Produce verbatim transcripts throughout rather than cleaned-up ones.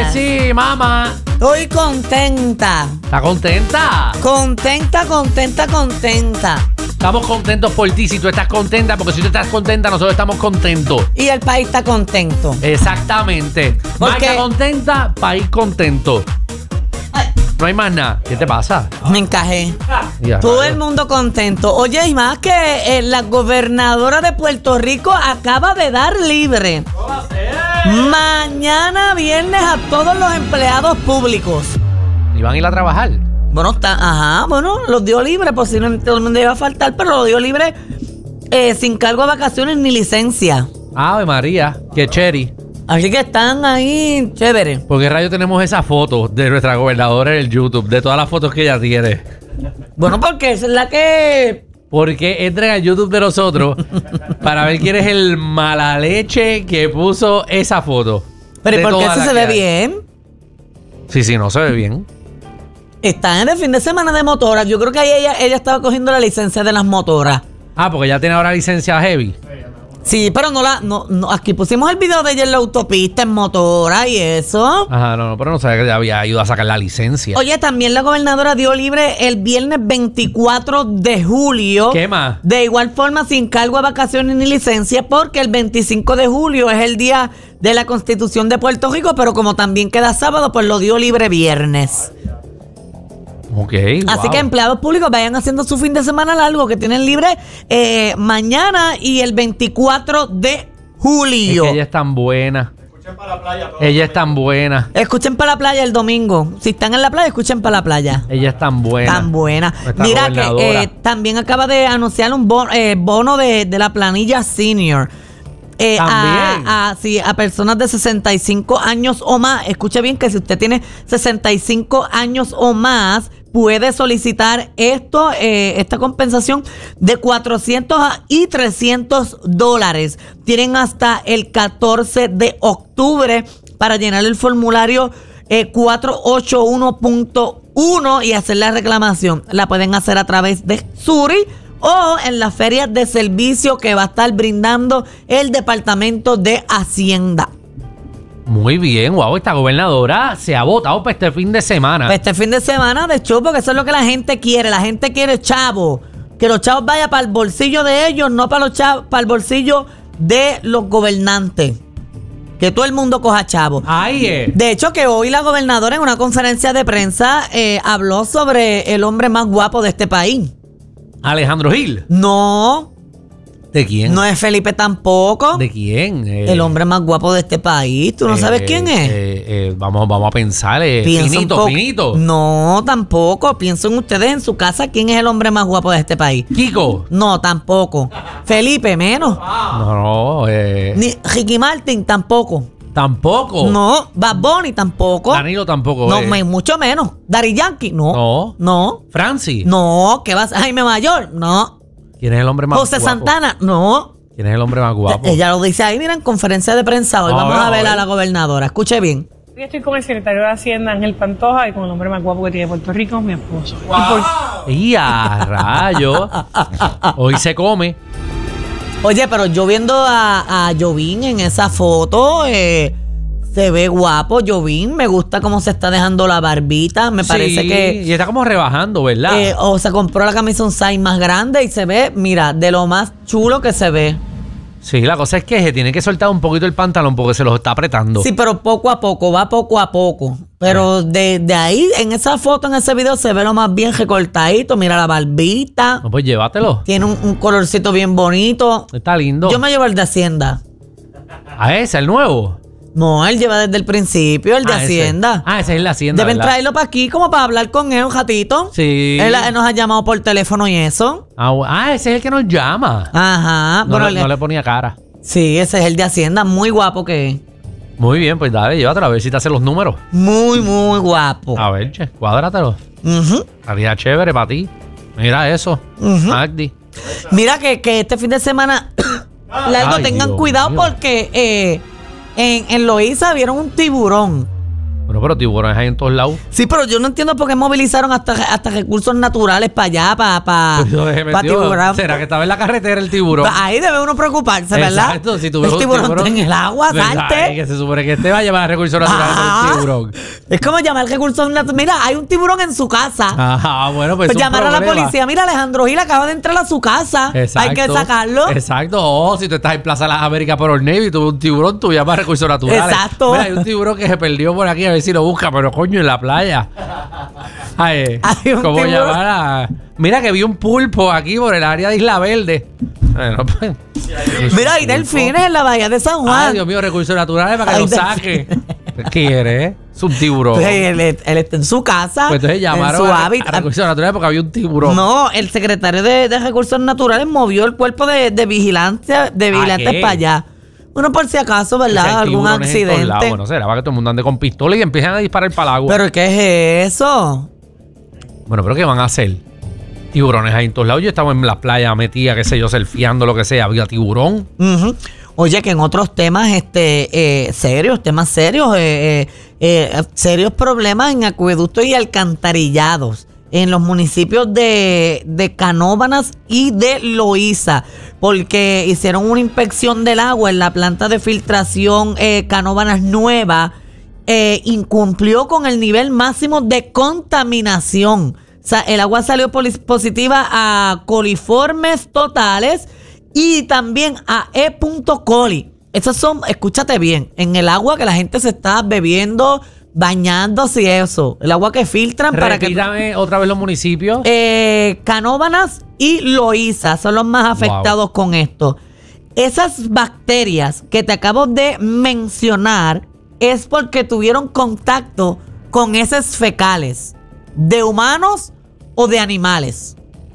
Nancy, mamá. Estoy contenta. ¿Estás contenta? Contenta, contenta, contenta. Estamos contentos por ti. Si tú estás contenta, porque si tú estás contenta, nosotros estamos contentos. Y el país está contento. Exactamente. Porque- Marca contenta, país contento. Ay, No hay más nada. ¿Qué te pasa? me encajé. Ya, Todo rayos. el mundo contento. Oye, y más que eh, la gobernadora de Puerto Rico acaba de dar libre mañana viernes a todos los empleados públicos. ¿Y van a ir a trabajar? Bueno, está, ajá, bueno, los dio libre, posiblemente todo el mundo iba a faltar, pero los dio libre eh, sin cargo de vacaciones ni licencia. Ave María, qué cherry. Así que están ahí chévere. ¿Por qué rayo tenemos esa foto de nuestra gobernadora en el YouTube? De todas las fotos que ella tiene. Bueno, porque esa es la que... Porque entren al YouTube de nosotros para ver quién es el mala leche que puso esa foto. Pero ¿y De por qué todas eso las se que ve hay. bien? Sí, sí, no se ve bien. Están en el fin de semana de motoras. Yo creo que ahí ella, ella estaba cogiendo la licencia de las motoras. Ah, porque ya tiene ahora licencia heavy. Sí, pero no la... No, no, aquí pusimos el video de ella en la autopista, en motora y eso. Ajá, no, no, pero no sabía que ya había ido a sacar la licencia. Oye, también la gobernadora dio libre el viernes veinticuatro de julio. ¿Qué más? De igual forma, sin cargo de vacaciones ni licencia, porque el veinticinco de julio es el día de la Constitución de Puerto Rico, pero como también queda sábado, pues lo dio libre viernes. Ok, Así wow. que empleados públicos vayan haciendo su fin de semana largo, que tienen libre eh, mañana y el veinticuatro de Es julio. que ella es tan buena. Ella es tan buena. Escuchen para la playa el domingo. Si están en la playa, escuchen para la playa. Ella es tan buena. Tan buena. Nuestra Mira que gobernadora. eh, también acaba de anunciar un bono, eh, bono de, de la planilla senior. Eh, También. A, a, sí, a personas de sesenta y cinco años o más. Escuche bien que si usted tiene sesenta y cinco años o más, puede solicitar esto, eh, esta compensación de cuatrocientos y trescientos dólares. Tienen hasta el catorce de octubre para llenar el formulario eh, cuatrocientos ochenta y uno punto uno y hacer la reclamación. La pueden hacer a través de Suri o en las ferias de servicio que va a estar brindando el Departamento de Hacienda. Muy bien, wow, esta gobernadora se ha votado para este fin de semana. Pues este fin de semana de show, porque eso es lo que la gente quiere. La gente quiere chavo. Que los chavos vayan para el bolsillo de ellos, no para los chavos, para el bolsillo de los gobernantes. Que todo el mundo coja chavo. Ahí es. De hecho, que hoy la gobernadora en una conferencia de prensa eh, habló sobre el hombre más guapo de este país. Alejandro Gil. No, ¿De quién? no es Felipe tampoco. ¿De quién? Eh, El hombre más guapo de este país. ¿Tú no eh, sabes quién es? eh, eh, vamos, vamos a pensar. Eh, Piensa un finito, poco- finito. No, tampoco. Piensen ustedes en su casa quién es el hombre más guapo de este país. Kiko. No, tampoco. Felipe, menos. No, no. Eh, Ni Ricky Martin, tampoco. tampoco. No. Bad Bunny, tampoco. Danilo tampoco. No, eh. me- mucho menos. Daddy Yankee, no. No. No. Francis. No. ¿Qué vas? Jaime Mayor, no. ¿Quién es el hombre más José guapo? Santana, no. ¿Quién es el hombre más guapo? Ella lo dice ahí, mira, en conferencia de prensa hoy. A Vamos ver, a ver a a ver. la gobernadora. Escuche bien. Yo estoy con el secretario de Hacienda, Ángel Pantoja, y con el hombre más guapo que tiene Puerto Rico, mi esposo. Y por- ¡Y a rayo! Hoy se come. Oye, pero yo viendo a, a Jovín en esa foto, eh, se ve guapo Jovín. Me gusta cómo se está dejando la barbita. Me parece Sí, que... y está como rebajando, ¿verdad? eh, o se compró la camisa un size más grande y se ve, mira, de lo más chulo que se ve. Sí, la cosa es que se tiene que soltar un poquito el pantalón porque se los está apretando. Sí, pero poco a poco, va poco a poco. Pero de, de ahí, en esa foto, en ese video, se ve lo más bien recortadito. Mira la barbita. No, pues llévatelo. Tiene un, un colorcito bien bonito. Está lindo. Yo me llevo el de Hacienda. ¿A ese, el nuevo? No, él lleva desde el principio el de Ah, ese. Hacienda. Ah, ese es el de Hacienda, Deben ¿verdad? traerlo para aquí como para hablar con él un ratito. Sí. Él, él nos ha llamado por teléfono y eso. Ah, bu- ah, ese es el que nos llama. Ajá. No, Bueno, le, le- no le ponía cara. sí, ese es el de Hacienda. Muy guapo que es. Muy bien, pues dale, llévatelo a ver si te hace los números. Muy, muy guapo. A ver, che, cuádratelo. Ujú. Haría chévere para ti. Mira eso, Ujú. Magdi. Mira que, que este fin de semana largo Ay, tengan Dios cuidado mío. porque eh, en, en Loíza vieron un tiburón. Bueno, pero tiburones hay en todos lados. Sí, pero yo no entiendo por qué movilizaron hasta, hasta recursos naturales para allá, para pa, Pues pa tiburón. ¿Será que estaba en la carretera el tiburón? Ahí debe uno preocuparse, ¿verdad? Exacto, si tú ves el un tiburón, tiburón está en el agua, salte. Que se supone que este va a llevar recursos naturales Ajá. para el tiburón. Es como llamar recursos naturales. Mira, hay un tiburón en su casa. Ajá, bueno, pues, Pues es un llamar a la problema. policía. Mira, Alejandro Gil acaba de entrar a su casa. Exacto. Hay que sacarlo. Exacto. O si tú estás en Plaza de las Américas por el Navy y tú ves un tiburón, tú llamas a recursos naturales. Exacto. Mira, hay un tiburón que se perdió por aquí, a ver si lo busca, pero coño, en la playa. Ay, Hay un ¿cómo tiburón. llamar a...? Mira que vi un pulpo aquí por el área de Isla Verde. Bueno, pues... Mira, hay delfines en la bahía de San Juan. Ay, Dios mío, recursos naturales para que Ay, lo delfines. saque. ¿Qué quiere? Es un tiburón. Pues él, él está en su casa. Pues entonces en llamaron su a, a hábitat. recursos naturales porque había un tiburón. No, el secretario de, de Recursos Naturales movió el cuerpo de, de vigilancia, de vigilantes qué? para allá. Bueno, por si acaso, O sea, ¿verdad? hay Algún tiburones en todos lados. accidente. Bueno, será para que todo el mundo ande con pistola y empiecen a disparar para el agua. ¿Pero qué es eso? Bueno, pero ¿qué van a hacer? Tiburones hay en todos lados. Yo estaba en la playa metida, qué sé yo, surfeando, lo que sea. Había tiburón. Ujú. Oye, que en otros temas este eh, serios, temas serios, eh, eh, eh, serios problemas en acueductos y alcantarillados en los municipios de, de Canóvanas y de Loíza, porque hicieron una inspección del agua en la planta de filtración eh, Canóvanas Nueva, eh, incumplió con el nivel máximo de contaminación. O sea, el agua salió poli- positiva a coliformes totales y también a E. coli. Esos son, escúchate bien, en el agua que la gente se está bebiendo, bañándose y eso. El agua que filtran para que... Repítame otra vez los municipios. Eh, Canóvanas y Loíza son los más afectados con esto. Esas bacterias que te acabo de mencionar es porque tuvieron contacto con heces fecales de humanos o de animales.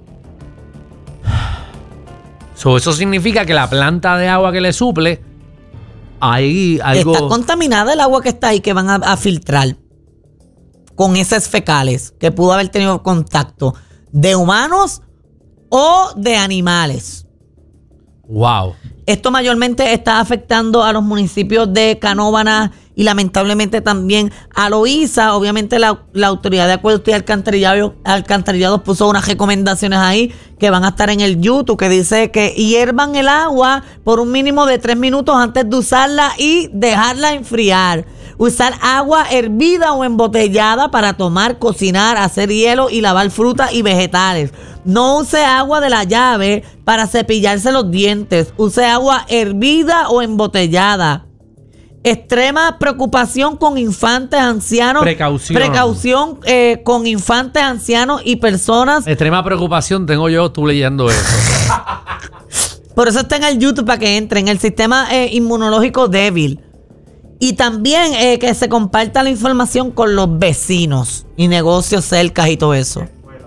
So, eso significa que la planta de agua que le suple, hay algo... Está contaminada el agua que está ahí que van a, a filtrar con heces fecales que pudo haber tenido contacto de humanos o de animales. Wow. Esto mayormente está afectando a los municipios de Canóvanas y lamentablemente también a Loíza. Obviamente la, la Autoridad de Acueductos y Alcantarillados, Alcantarillados puso unas recomendaciones ahí que van a estar en el YouTube, que dice que hiervan el agua por un mínimo de tres minutos antes de usarla y dejarla enfriar. Usar agua hervida o embotellada para tomar, cocinar, hacer hielo y lavar frutas y vegetales. No use agua de la llave para cepillarse los dientes. Use agua hervida o embotellada. Extrema preocupación con infantes, ancianos. Precaución. Precaución eh, con infantes, ancianos y personas. Extrema preocupación tengo yo, tú leyendo eso. Por eso está en el YouTube para que entren. El sistema eh, inmunológico débil. Y también eh, que se comparta la información con los vecinos y negocios cercas y todo eso.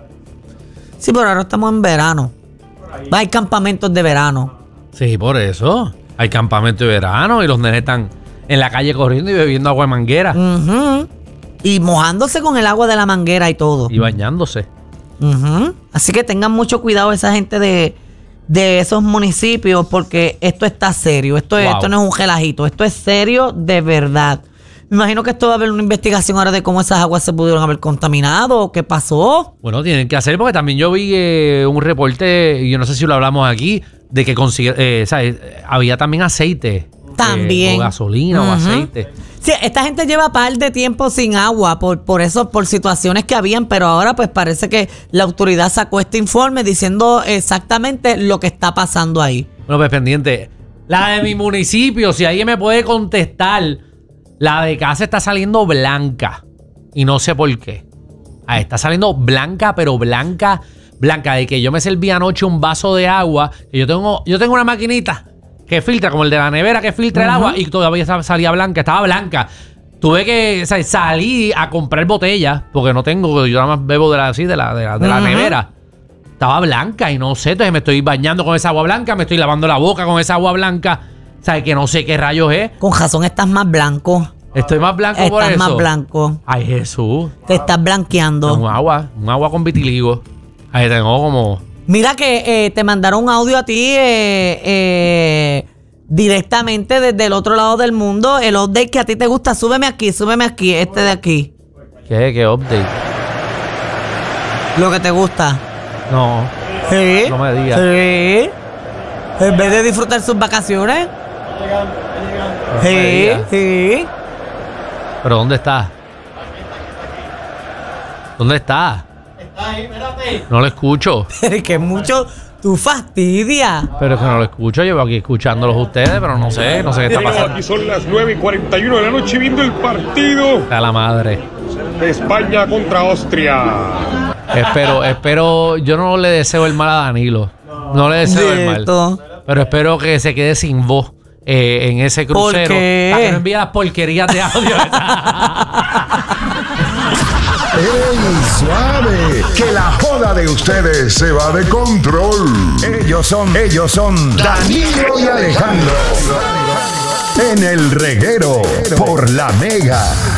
Sí, pero ahora estamos en verano. Hay campamentos de verano. Sí, por eso. Hay campamento de verano y los nenes están en la calle corriendo y bebiendo agua de manguera. Ujú. Y mojándose con el agua de la manguera y todo. Y bañándose. Ujú. Así que tengan mucho cuidado esa gente de, de esos municipios porque esto está serio. Esto, es- Wow. esto no es un relajito. Esto es serio de verdad. Me imagino que esto va a haber una investigación ahora de cómo esas aguas se pudieron haber contaminado o qué pasó. Bueno, tienen que hacer porque también yo vi eh, un reporte, y yo no sé si lo hablamos aquí, de que consigue, eh, ¿sabes? había también aceite. eh, También. o gasolina o Ujú. aceite. Sí, esta gente lleva par de tiempo sin agua por, por eso, por situaciones que habían, pero ahora pues parece que la autoridad sacó este informe diciendo exactamente lo que está pasando ahí. Bueno, pues pendiente. La de mi municipio, si alguien me puede contestar, la de casa está saliendo blanca. Y no sé por qué. Ah, está saliendo blanca, pero blanca, blanca. De que yo me serví anoche un vaso de agua. Que yo tengo, yo tengo una maquinita que filtra, como el de la nevera que filtra el agua. Y todavía salía blanca, estaba blanca. Tuve que, o sea, salí a comprar botellas. Porque no tengo, yo nada más bebo de la, así, de la, de la, de la Ujú. nevera. Estaba blanca y no sé, entonces me estoy bañando con esa agua blanca, me estoy lavando la boca con esa agua blanca. ¿Sabes? Que no sé qué rayos es. Con razón estás más blanco. Estoy más blanco por Estás eso. más blanco. Ay, Jesús. Te estás Un blanqueando. agua, un agua con vitiligo. Ahí tengo como... Mira que eh, te mandaron un audio a ti eh, eh, directamente desde el otro lado del mundo. El update que a ti te gusta, súbeme aquí, súbeme aquí, este de aquí. ¿Qué? ¿Qué update? Lo que te gusta. No. ¿Sí? No me digas. ¿Sí? En vez de disfrutar sus vacaciones. No me Sí, digas. sí. ¿Pero dónde está? ¿Dónde está? Está ahí, espérate. No lo escucho. Pero que mucho tú fastidias. Pero es que no lo escucho. Llevo aquí escuchándolos ustedes, pero no sé, no sé qué está pasando. Aquí son las nueve y cuarenta y uno de la noche viendo el partido Está la madre. de España contra Austria. Espero, espero, yo no le deseo el mal a Danilo. No le deseo el mal. Dieto. Pero espero que se quede sin voz eh, en ese ¿Por crucero. qué? Para que no envíe las porquerías de audio. ¡Ey, suave! Que la joda de ustedes se va de control. Ellos son, ellos son Danilo y Alejandro. En el reguero por La Mega.